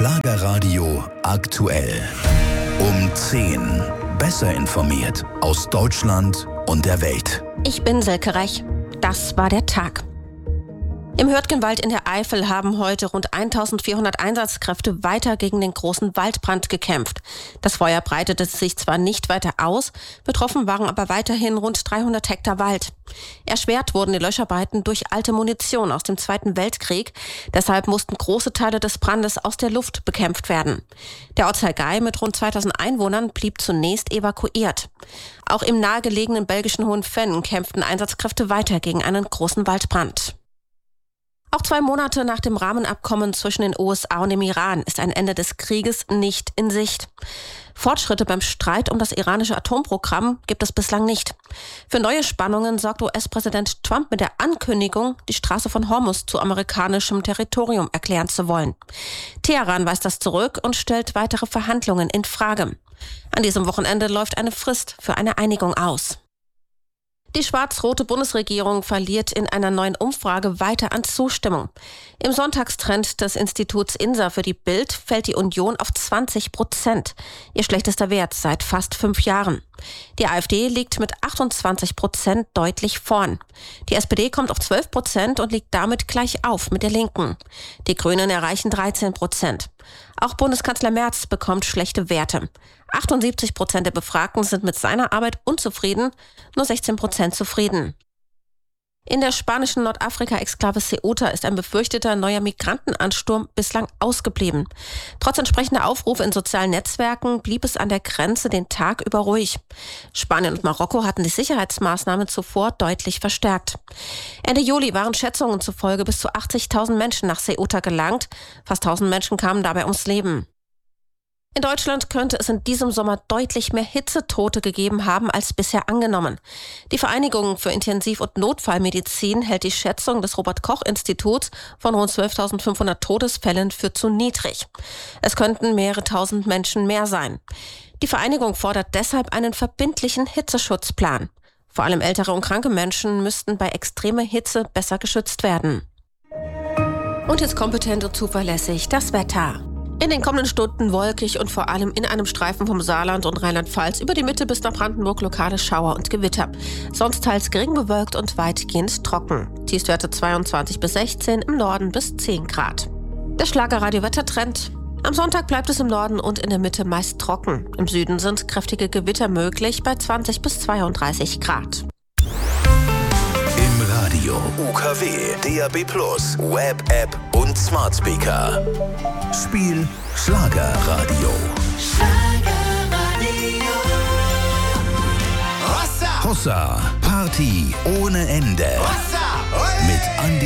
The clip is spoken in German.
Schlagerradio aktuell. Um 10. Besser informiert aus Deutschland und der Welt. Ich bin Silke Rech. Das war der Tag. Im Hürtgenwald in der Eifel haben heute rund 1400 Einsatzkräfte weiter gegen den großen Waldbrand gekämpft. Das Feuer breitete sich zwar nicht weiter aus, betroffen waren aber weiterhin rund 300 Hektar Wald. Erschwert wurden die Löscharbeiten durch alte Munition aus dem Zweiten Weltkrieg. Deshalb mussten große Teile des Brandes aus der Luft bekämpft werden. Der Ortsteil Gei mit rund 2000 Einwohnern blieb zunächst evakuiert. Auch im nahegelegenen belgischen Hohenfenn kämpften Einsatzkräfte weiter gegen einen großen Waldbrand. Auch 2 Monate nach dem Rahmenabkommen zwischen den USA und dem Iran ist ein Ende des Krieges nicht in Sicht. Fortschritte beim Streit um das iranische Atomprogramm gibt es bislang nicht. Für neue Spannungen sorgt US-Präsident Trump mit der Ankündigung, die Straße von Hormuz zu amerikanischem Territorium erklären zu wollen. Teheran weist das zurück und stellt weitere Verhandlungen in Frage. An diesem Wochenende läuft eine Frist für eine Einigung aus. Die schwarz-rote Bundesregierung verliert in einer neuen Umfrage weiter an Zustimmung. Im Sonntagstrend des Instituts INSA für die Bild fällt die Union auf 20%, ihr schlechtester Wert seit fast 5 Jahren. Die AfD liegt mit 28% deutlich vorn. Die SPD kommt auf 12% und liegt damit gleich auf mit der Linken. Die Grünen erreichen 13%. Auch Bundeskanzler Merz bekommt schlechte Werte. 78% der Befragten sind mit seiner Arbeit unzufrieden, nur 16% zufrieden. In der spanischen Nordafrika-Exklave Ceuta ist ein befürchteter neuer Migrantenansturm bislang ausgeblieben. Trotz entsprechender Aufrufe in sozialen Netzwerken blieb es an der Grenze den Tag über ruhig. Spanien und Marokko hatten die Sicherheitsmaßnahmen zuvor deutlich verstärkt. Ende Juli waren Schätzungen zufolge bis zu 80.000 Menschen nach Ceuta gelangt. Fast 1.000 Menschen kamen dabei ums Leben. In Deutschland könnte es in diesem Sommer deutlich mehr Hitzetote gegeben haben als bisher angenommen. Die Vereinigung für Intensiv- und Notfallmedizin hält die Schätzung des Robert-Koch-Instituts von rund 12.500 Todesfällen für zu niedrig. Es könnten mehrere tausend Menschen mehr sein. Die Vereinigung fordert deshalb einen verbindlichen Hitzeschutzplan. Vor allem ältere und kranke Menschen müssten bei extremer Hitze besser geschützt werden. Und jetzt kompetent und zuverlässig das Wetter. In den kommenden Stunden wolkig und vor allem in einem Streifen vom Saarland und Rheinland-Pfalz über die Mitte bis nach Brandenburg lokale Schauer und Gewitter. Sonst teils gering bewölkt und weitgehend trocken. Tiefstwerte 22 bis 16, im Norden bis 10 Grad. Der Schlagerradio-Wettertrend. Am Sonntag bleibt es im Norden und in der Mitte meist trocken. Im Süden sind kräftige Gewitter möglich bei 20 bis 32 Grad. Im Radio UKW, DAB+, Web, App und Smart Speaker. Spiel Schlagerradio. Hossa, Party ohne Ende. Mit Andi